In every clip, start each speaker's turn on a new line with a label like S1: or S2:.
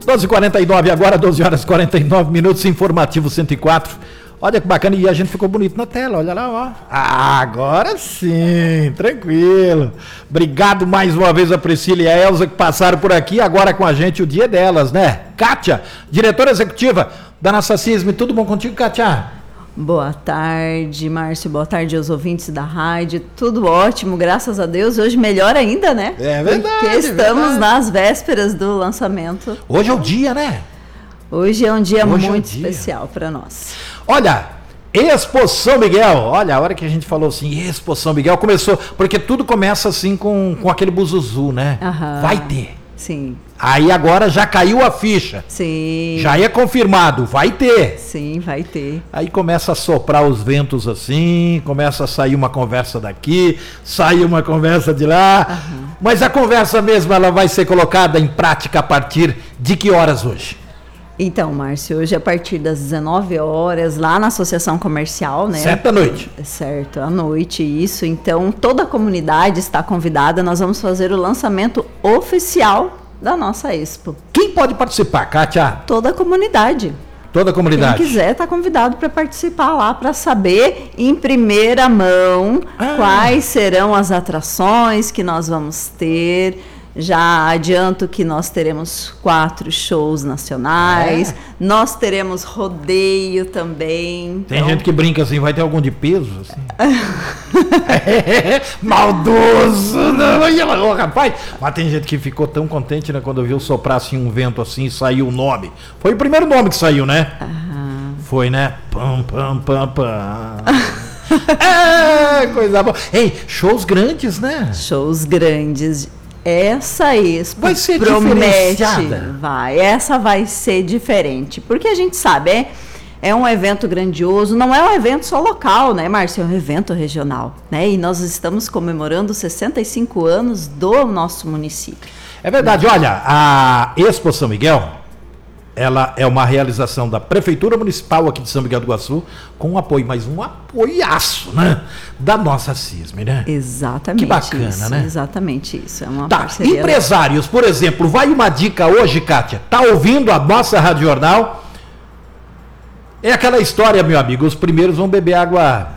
S1: 12h49 agora, 12 horas e 49 minutos, informativo 104. Olha que bacana, e a gente ficou bonito na tela, olha lá, ó. Ah, agora sim, tranquilo. Obrigado mais uma vez a Priscila e a Elza que passaram por aqui, agora com a gente o dia delas, né? Kátia, diretora executiva da nossa CISM, tudo bom contigo, Kátia?
S2: Boa tarde, Márcio, boa tarde aos ouvintes da rádio, tudo ótimo, graças a Deus, hoje melhor ainda, né?
S1: É verdade.
S2: Porque estamos nas vésperas do lançamento.
S1: Hoje é o dia, né?
S2: Hoje é um dia muito especial para nós.
S1: Olha, Expo São Miguel, olha, a hora que a gente falou assim, Expo São Miguel, começou, porque tudo começa assim com aquele buzuzu, né?
S2: Aham.
S1: Vai ter.
S2: Sim.
S1: Aí agora já caiu a ficha.
S2: Sim.
S1: Já é confirmado, vai ter.
S2: Sim, vai ter.
S1: Aí começa a soprar os ventos assim, começa a sair uma conversa daqui, sai uma conversa de lá. Aham. Mas a conversa mesmo, ela vai ser colocada em prática a partir de que horas hoje?
S2: Então, Márcio, hoje a partir das 19 horas, lá na Associação Comercial, né?
S1: 7 da noite.
S2: Certo, à noite, isso. Então, toda a comunidade está convidada. Nós vamos fazer o lançamento oficial da nossa Expo.
S1: Quem pode participar, Kátia?
S2: Toda a comunidade.
S1: Toda a comunidade.
S2: Quem quiser está convidado para participar lá, para saber em primeira mão quais serão as atrações que nós vamos ter. Já adianto que nós teremos 4 shows nacionais, nós teremos rodeio também.
S1: Tem gente que brinca assim, vai ter algum de peso? Assim. Maldoso! Não, rapaz, mas tem gente que ficou tão contente, né, quando viu soprar assim, um vento assim e saiu o nome. Foi o primeiro nome que saiu, né? Foi, né? Pam, pam, pam, pam. Coisa boa. Ei, shows grandes, né?
S2: Shows grandes. Essa Expo
S1: vai ser
S2: promete, essa vai ser diferente, porque a gente sabe, é um evento grandioso, não é um evento só local, né, Márcio, é um evento regional, né, e nós estamos comemorando 65 anos do nosso município.
S1: É verdade, olha, a Expo São Miguel, ela é uma realização da Prefeitura Municipal aqui de São Miguel do Iguaçu, com um apoio, mas um apoiaço, né? Da nossa CISM, né?
S2: Exatamente.
S1: Que bacana,
S2: isso,
S1: né?
S2: Exatamente isso. É uma parceria.
S1: Empresários, por exemplo, vai uma dica hoje, Kátia. Tá ouvindo a nossa Rádio Jornal? É aquela história, meu amigo, os primeiros vão beber água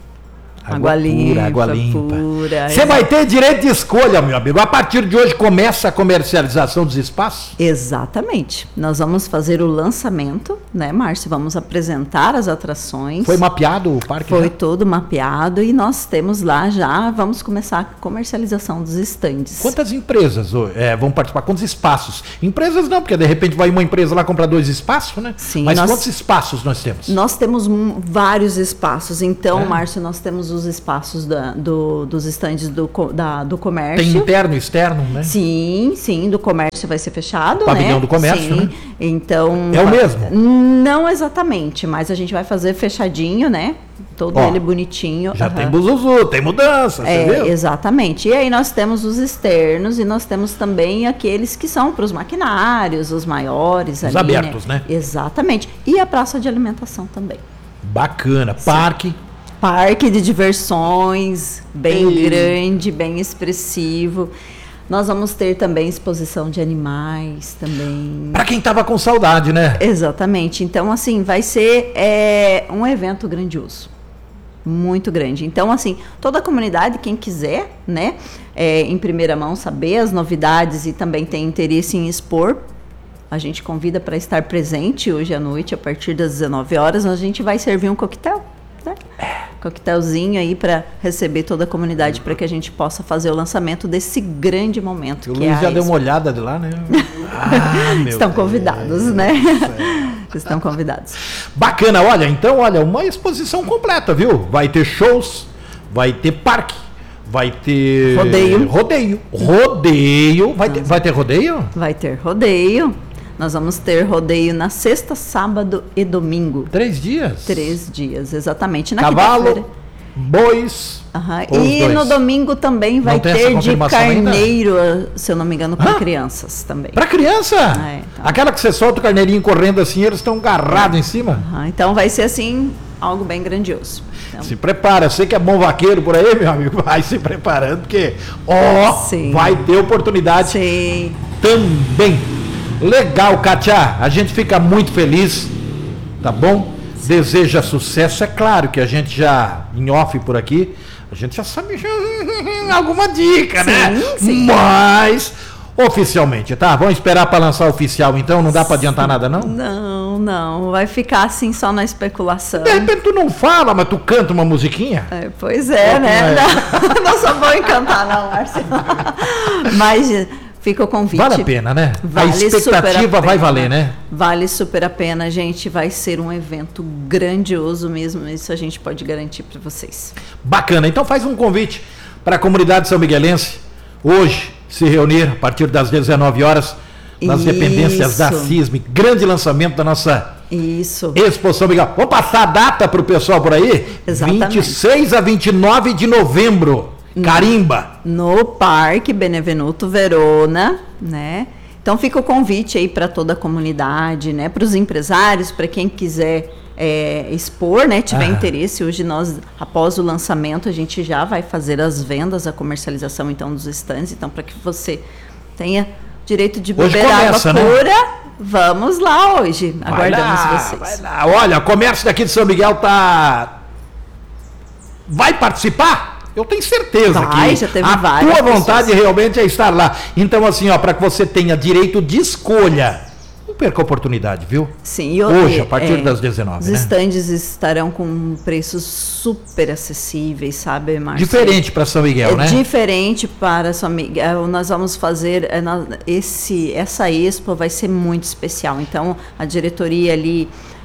S1: limpa. Você vai ter direito de escolha, meu amigo. A partir de hoje começa a comercialização dos espaços?
S2: Exatamente. Nós vamos fazer o lançamento, né, Márcio? Vamos apresentar as atrações.
S1: Foi mapeado o parque?
S2: Foi todo mapeado e nós temos lá já, vamos começar a comercialização dos estandes.
S1: Quantas empresas vão participar? Quantos espaços? Empresas não, porque de repente vai uma empresa lá comprar 2 espaços, né?
S2: Sim.
S1: Mas quantos espaços nós temos?
S2: Nós temos vários espaços. Então, Márcio, nós temos os espaços dos estandes do comércio.
S1: Tem interno e externo, né?
S2: Sim, do comércio vai ser fechado,
S1: pavilhão do comércio,
S2: sim,
S1: né?
S2: Então...
S1: É o mesmo?
S2: Não exatamente, mas a gente vai fazer fechadinho, né? Todo ele bonitinho.
S1: Já tem buzuzu, tem mudança, você viu?
S2: Exatamente. E aí nós temos os externos e nós temos também aqueles que são para os maquinários, os maiores.
S1: Os ali, abertos, né?
S2: Exatamente. E a praça de alimentação também.
S1: Bacana.
S2: Sim.
S1: Parque
S2: de diversões, bem grande, bem expressivo. Nós vamos ter também exposição de animais também.
S1: Para quem estava com saudade, né?
S2: Exatamente. Então, assim, vai ser um evento grandioso. Muito grande. Então, assim, toda a comunidade, quem quiser, né, em primeira mão, saber as novidades e também tem interesse em expor, a gente convida para estar presente hoje à noite, a partir das 19 horas, a gente vai servir um coquetel, né? Coquetelzinho aí para receber toda a comunidade, para que a gente possa fazer o lançamento desse grande momento.
S1: O Luiz já deu uma olhada de lá, né?
S2: Estão convidados, né? Estão convidados.
S1: Bacana, olha, uma exposição completa, viu? Vai ter shows, vai ter parque, vai ter rodeio. Vai ter rodeio?
S2: Vai ter rodeio. Nós vamos ter rodeio na sexta, sábado e domingo.
S1: 3 dias?
S2: 3 dias, exatamente. Na
S1: cavalo, bois.
S2: E no domingo também vai ter de carneiro, ainda? Se eu não me engano, para crianças também.
S1: Para criança?
S2: Então.
S1: Aquela que você solta o carneirinho correndo assim, eles estão agarrados em cima?
S2: Então vai ser assim, algo bem grandioso. Então...
S1: Se prepara, você que é bom vaqueiro por aí, meu amigo, vai se preparando, porque vai ter oportunidade também. Legal, Kátia. A gente fica muito feliz, tá bom? Deseja sucesso. É claro que a gente já, em off por aqui, a gente já sabe alguma dica, né?
S2: Sim.
S1: Mas, oficialmente, tá? Vamos esperar para lançar oficial, então? Não dá para adiantar nada, não?
S2: Não. Vai ficar assim só na especulação.
S1: De repente tu não fala, mas tu canta uma musiquinha?
S2: Pois é, né? Não sou boa em cantar, não, Márcio. Mas fica o convite.
S1: Vale a pena, né?
S2: Vale
S1: a expectativa vai valer, né?
S2: Vale super a pena, gente. Vai ser um evento grandioso mesmo. Isso a gente pode garantir para vocês.
S1: Bacana. Então faz um convite para a comunidade são miguelense hoje se reunir a partir das 19 horas nas dependências da CISM. Grande lançamento da nossa Expo São Miguel. Vamos passar a data para o pessoal por aí?
S2: Exatamente.
S1: 26 a 29 de novembro. Carimba.
S2: No Parque Benevenuto Verona, né? Então fica o convite aí para toda a comunidade, né? Para os empresários, para quem quiser expor, né? Tiver interesse. Hoje nós, após o lançamento, a gente já vai fazer as vendas, a comercialização então dos stands. Então para que você tenha direito de beber água pura, né? Vamos lá hoje. Aguardamos vocês.
S1: Vai lá. Olha, o comércio daqui de São Miguel vai participar? Eu tenho certeza que
S2: já teve
S1: a tua vontade realmente é estar lá. Então, assim, ó, para que você tenha direito de escolha, não perca a oportunidade, viu?
S2: Sim.
S1: Hoje, a partir das 19,
S2: os estandes estarão com preços super acessíveis, sabe, Márcio?
S1: Diferente para São Miguel, né?
S2: Diferente para São Miguel. Nós vamos fazer essa expo vai ser muito especial. Então, a diretoria ali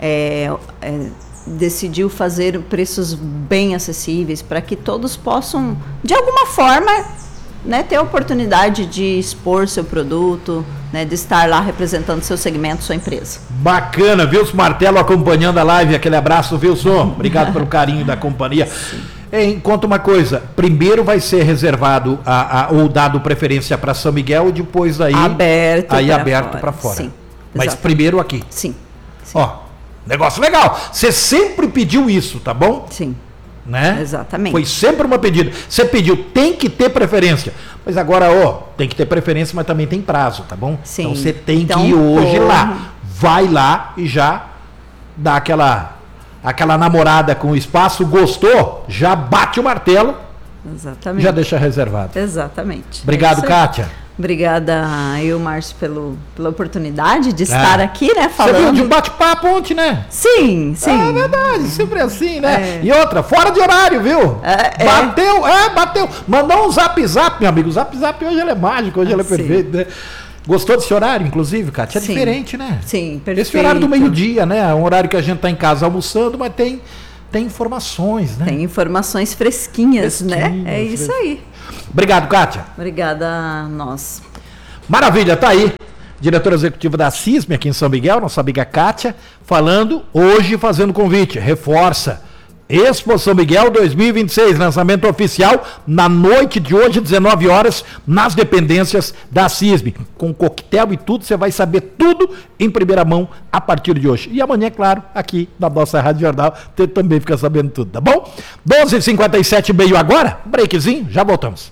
S2: decidiu fazer preços bem acessíveis para que todos possam, de alguma forma, né, ter a oportunidade de expor seu produto, né, de estar lá representando seu segmento, sua empresa.
S1: Bacana, Wilson Martelo acompanhando a live, aquele abraço, Wilson, obrigado pelo carinho da companhia. Conta uma coisa, primeiro vai ser reservado ou dado preferência para São Miguel e depois aberto para fora. Sim, mas primeiro aqui.
S2: Sim.
S1: Ó, negócio legal. Você sempre pediu isso, tá bom?
S2: Sim.
S1: Né?
S2: Exatamente.
S1: Foi sempre uma pedida. Você pediu, tem que ter preferência. Mas agora, tem que ter preferência, mas também tem prazo, tá bom?
S2: Sim.
S1: Então você tem que ir hoje lá. Vai lá e já dá aquela namorada com o espaço, gostou, já bate o martelo.
S2: Exatamente.
S1: Já deixa reservado.
S2: Exatamente.
S1: Obrigado, Kátia.
S2: Obrigada eu, Márcio, pela oportunidade de estar aqui, né, falando.
S1: Você viu de um bate-papo ontem, né?
S2: Sim.
S1: É verdade, sempre assim, né? E outra, fora de horário, viu? Bateu. Mandou um zap, meu amigo. O zap hoje ele é mágico, hoje ele é perfeito, né? Gostou desse horário, inclusive, Kátia? É diferente, né?
S2: Sim, perfeito.
S1: Esse horário do meio-dia, né? É um horário que a gente tá em casa almoçando, mas tem informações, né?
S2: Tem informações fresquinhas, né? É isso aí.
S1: Obrigado, Kátia.
S2: Obrigada a nós.
S1: Maravilha, tá aí. Diretora executiva da CISM aqui em São Miguel, nossa amiga Kátia, falando hoje, fazendo convite. Reforça. Expo São Miguel 2026, lançamento oficial na noite de hoje, 19 horas, nas dependências da CISM. Com coquetel e tudo, você vai saber tudo em primeira mão a partir de hoje. E amanhã, claro, aqui na nossa Rádio Jornal, você também fica sabendo tudo, tá bom? 12h57, meio agora, breakzinho, já voltamos.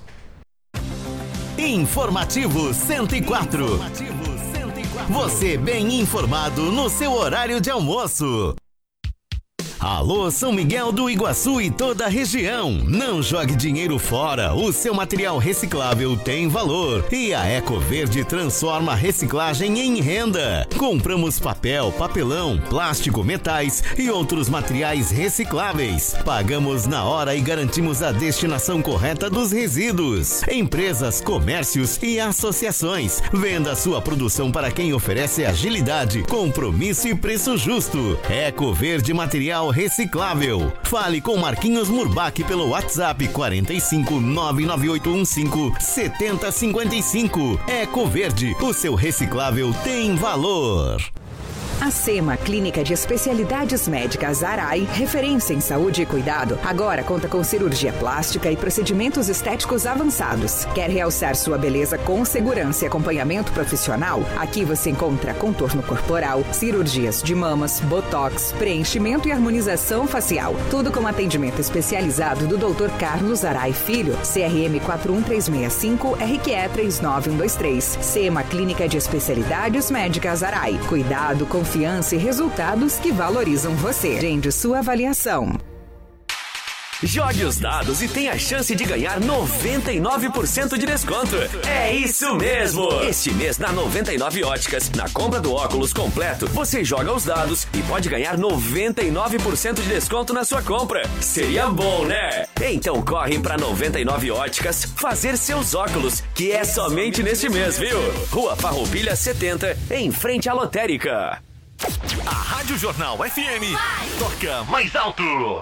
S3: Informativo 104. Você bem informado no seu horário de almoço. Alô, São Miguel do Iguaçu e toda a região. Não jogue dinheiro fora. O seu material reciclável tem valor. E a Ecoverde transforma a reciclagem em renda. Compramos papel, papelão, plástico, metais e outros materiais recicláveis. Pagamos na hora e garantimos a destinação correta dos resíduos. Empresas, comércios e associações. Venda sua produção para quem oferece agilidade, compromisso e preço justo. Ecoverde Material Reciclável. Fale com Marquinhos Murbach pelo WhatsApp 45 99815 7055. Ecoverde, o seu reciclável tem valor.
S4: A SEMA, Clínica de Especialidades Médicas Arai, referência em saúde e cuidado, agora conta com cirurgia plástica e procedimentos estéticos avançados. Quer realçar sua beleza com segurança e acompanhamento profissional? Aqui você encontra contorno corporal, cirurgias de mamas, botox, preenchimento e harmonização facial. Tudo com atendimento especializado do Dr. Carlos Arai Filho, CRM 41365, RQE 39123. SEMA, Clínica de Especialidades Médicas Arai. Cuidado, confiança e resultados que valorizam você. Agende sua avaliação.
S5: Jogue os dados e tenha a chance de ganhar 99% de desconto. É isso mesmo! Este mês na 99 Óticas, na compra do óculos completo, você joga os dados e pode ganhar 99% de desconto na sua compra. Seria bom, né? Então corre pra 99 Óticas fazer seus óculos, que é somente neste mês, viu? Rua Farroupilha 70, em frente à lotérica.
S3: A Rádio Jornal FM toca mais alto.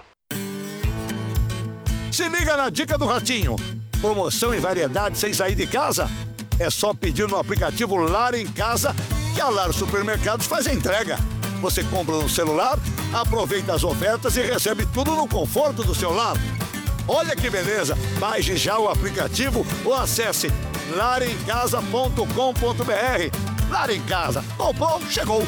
S6: Se liga na dica do Ratinho. Promoção e variedade sem sair de casa? É só pedir no aplicativo Lar em Casa, que a Lar Supermercados faz a entrega. Você compra no celular, aproveita as ofertas e recebe tudo no conforto do seu lar. Olha que beleza! Baixe já o aplicativo ou acesse laremcasa.com.br. Lar em Casa. Comprou, chegou!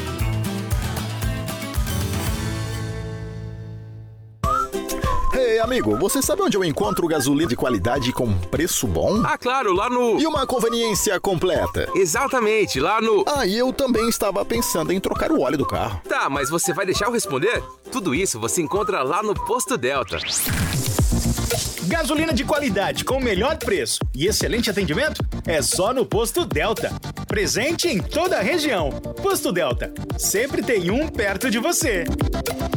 S7: Ei, amigo, você sabe onde eu encontro gasolina de qualidade com preço bom?
S8: Ah, claro, lá no...
S7: E uma conveniência completa.
S8: Exatamente, lá no...
S7: Ah, e eu também estava pensando em trocar o óleo do carro.
S8: Tá, mas você vai deixar eu responder? Tudo isso você encontra lá no Posto Delta.
S9: Gasolina de qualidade com o melhor preço e excelente atendimento é só no Posto Delta. Presente em toda a região. Posto Delta, sempre tem um perto de você.